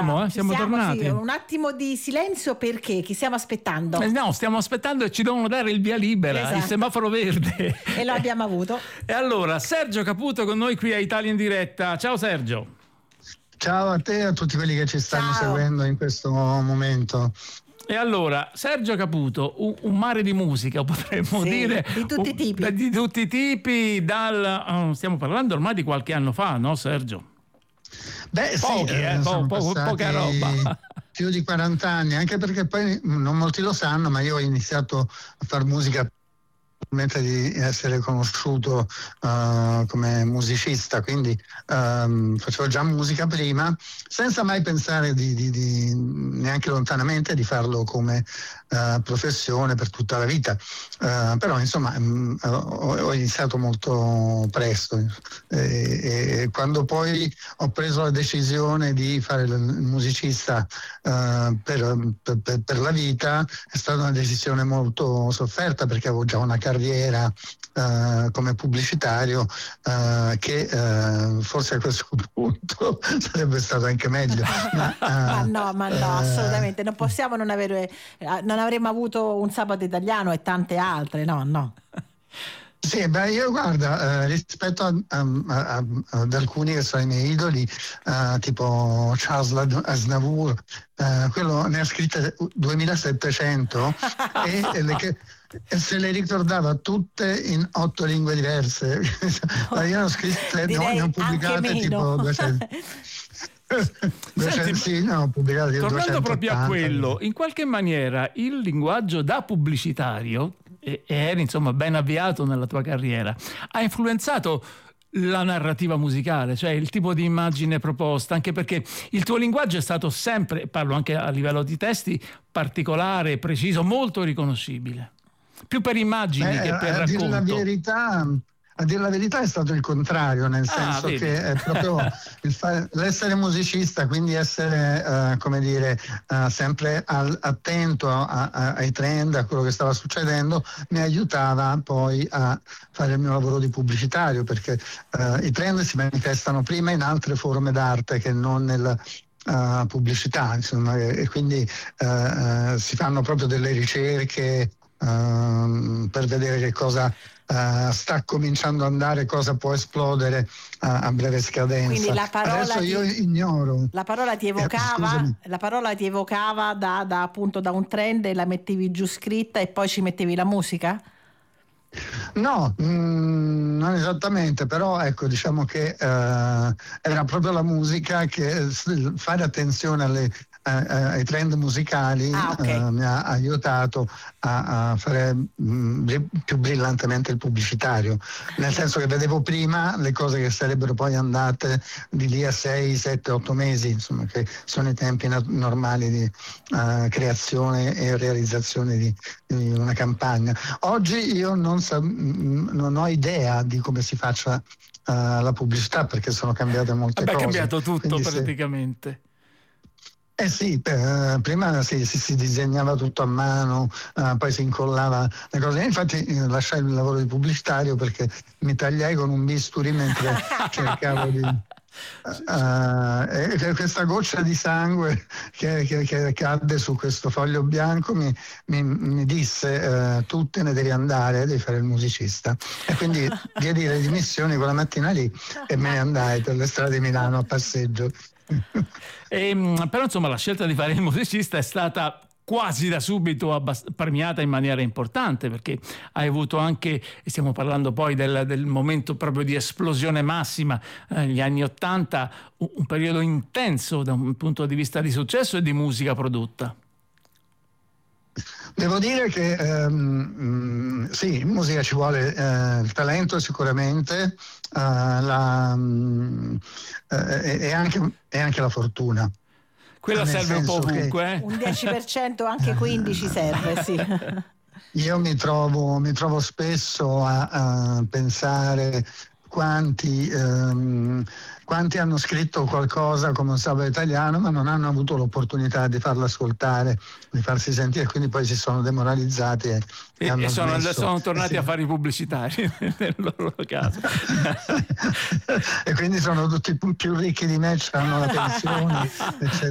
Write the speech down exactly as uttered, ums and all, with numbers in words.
siamo, eh? siamo, siamo tornati. Sì, un attimo di silenzio perché chi stiamo aspettando? Eh, no, stiamo aspettando e ci devono dare il via libera, Esatto. il semaforo verde. E lo abbiamo avuto. E allora, Sergio Caputo con noi qui a Italia in diretta. Ciao Sergio. Ciao a te e a tutti quelli che ci stanno Ciao. seguendo in questo momento. E allora, Sergio Caputo, un, un mare di musica, potremmo Sì, dire. di tutti i tipi. Di, di tutti i tipi, dal, uh, stiamo parlando ormai di qualche anno fa, no Sergio? Beh, Pochi, sì, eh, sono po- po- poca roba. Più di quaranta anni, anche perché poi non molti lo sanno, ma io ho iniziato a fare musica di essere conosciuto uh, come musicista, quindi um, facevo già musica prima senza mai pensare di, di, di neanche lontanamente di farlo come uh, professione per tutta la vita, uh, però insomma um, ho, ho iniziato molto presto e, e quando poi ho preso la decisione di fare il musicista uh, per, per, per la vita, è stata una decisione molto sofferta perché avevo già una carriera Uh, come pubblicitario uh, che uh, forse a questo punto sarebbe stato anche meglio. Ma, uh, ma no, ma no, uh, assolutamente non possiamo non avere, non avremmo avuto un Sabato Italiano e tante altre, no, no. Sì, beh, io guarda, eh, rispetto a, a, a, ad alcuni che sono i miei idoli, eh, tipo Charles Aznavour, eh, quello ne ha scritte duemilasettecento e, e, le, che, e se le ricordava tutte in otto lingue diverse. Ma io ne ho scritte, no, ne ho pubblicate tipo duecento. Senti, sì, no, pubblicate tornando proprio a quello, così. in qualche maniera il linguaggio da pubblicitario, e eri insomma ben avviato nella tua carriera, ha influenzato la narrativa musicale, cioè il tipo di immagine proposta, anche perché il tuo linguaggio è stato sempre, parlo anche a livello di testi, particolare, preciso, molto riconoscibile, più per immagini Beh, che per a racconto. dire la verità, a dire la verità è stato il contrario, nel Ah, senso vedi. che è proprio il fa- l'essere musicista, quindi essere uh, come dire uh, sempre al- attento a- a- ai trend, a quello che stava succedendo, mi aiutava poi a fare il mio lavoro di pubblicitario, perché uh, i trend si manifestano prima in altre forme d'arte che non nel Uh, pubblicità, insomma, e, e quindi uh, uh, si fanno proprio delle ricerche uh, per vedere che cosa uh, sta cominciando ad andare, cosa può esplodere uh, a breve scadenza. Quindi la parola Adesso ti, io ignoro. la parola ti evocava, Eh, la parola ti evocava da, da appunto da un trend e la mettevi giù scritta e poi ci mettevi la musica? No, mh, non esattamente, però ecco, diciamo che eh, era proprio la musica che fare attenzione alle, eh, ai trend musicali Ah, okay. eh, mi ha aiutato a, a fare mh, più brillantemente il pubblicitario, nel senso che vedevo prima le cose che sarebbero poi andate di lì a sei, sette, otto mesi, insomma, che sono i tempi na- normali di uh, creazione e realizzazione di, di una campagna. Oggi io non non ho idea di come si faccia uh, la pubblicità, perché sono cambiate molte Vabbè, cose. È cambiato tutto. Quindi praticamente. Se... Eh sì, eh, prima si, si, si disegnava tutto a mano, uh, poi si incollava le cose. Infatti eh, lasciai il lavoro di pubblicitario perché mi tagliai con un bisturi mentre cercavo di... Uh, e questa goccia di sangue che, che, che cadde su questo foglio bianco mi, mi, mi disse uh, tu te ne devi andare, devi fare il musicista, e quindi diedi le dimissioni quella mattina lì e me ne andai per le strade di Milano a passeggio. E, però insomma la scelta di fare il musicista è stata quasi da subito abbast- premiata in maniera importante, perché hai avuto anche, e stiamo parlando poi del, del momento proprio di esplosione massima, eh, gli anni Ottanta, un, un periodo intenso da un punto di vista di successo e di musica prodotta. Devo dire che ehm, sì, in musica ci vuole eh, il talento sicuramente, eh, la, eh, e, anche, e anche la fortuna. Quella serve un po' ovunque. Che... Eh? Un dieci per cento, anche quindici serve, sì. Io mi trovo, mi trovo spesso a, a pensare quanti, ehm, quanti hanno scritto qualcosa come un Sabato Italiano ma non hanno avuto l'opportunità di farlo ascoltare, di farsi sentire, quindi poi si sono demoralizzati e, e, e hanno e sono, smesso. sono tornati sì. a fare i pubblicitari nel loro caso. E quindi sono tutti più ricchi di me, hanno la pensione, eccetera.